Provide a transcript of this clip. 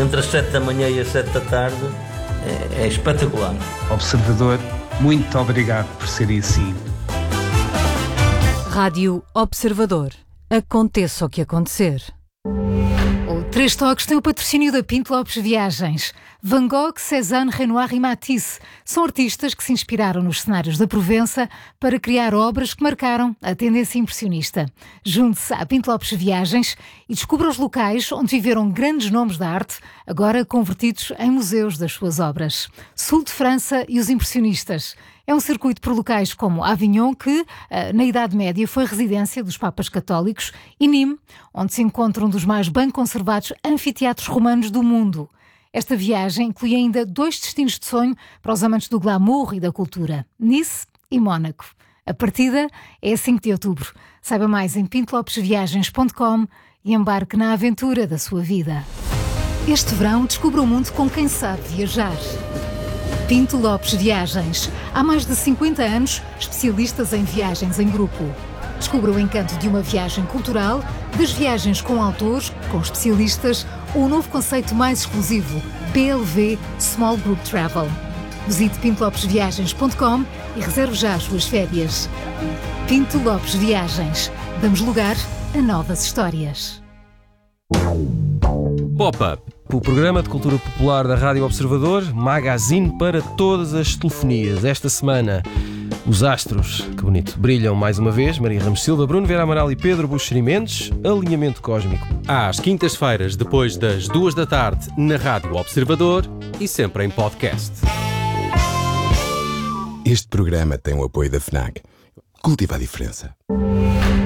entre as 7 da manhã e as 7 da tarde é espetacular. Observador, muito obrigado por serem assim. Rádio Observador. Aconteça o que acontecer. O Três Toques tem o patrocínio da Pinto Lopes Viagens. Van Gogh, Cézanne, Renoir e Matisse são artistas que se inspiraram nos cenários da Provença para criar obras que marcaram a tendência impressionista. Junte-se à Pinto Lopes Viagens e descubra os locais onde viveram grandes nomes da arte, agora convertidos em museus das suas obras. Sul de França e os impressionistas. É um circuito por locais como Avignon, que, na Idade Média, foi residência dos Papas Católicos, e Nîmes, onde se encontra um dos mais bem conservados anfiteatros romanos do mundo. Esta viagem inclui ainda 2 destinos de sonho para os amantes do glamour e da cultura: Nice e Mónaco. A partida é a 5 de outubro. Saiba mais em pintolopesviagens.com e embarque na aventura da sua vida. Este verão, descubra o mundo com quem sabe viajar. Pinto Lopes Viagens. Há mais de 50 anos, especialistas em viagens em grupo. Descubra o encanto de uma viagem cultural, das viagens com autores, com especialistas, ou o novo conceito mais exclusivo, PLV Small Group Travel. Visite pintolopesviagens.com e reserve já as suas férias. Pinto Lopes Viagens. Damos lugar a novas histórias. Pop-Up, o programa de cultura popular da Rádio Observador, magazine para todas as telefonias. Esta semana, os astros, que bonito, brilham mais uma vez. Maria Ramos Silva, Bruno Vieira Amaral e Pedro Buxeri Mendes. Alinhamento cósmico. Às quintas-feiras, depois das 2 da tarde, na Rádio Observador e sempre em podcast. Este programa tem o apoio da FNAC. Cultiva a diferença.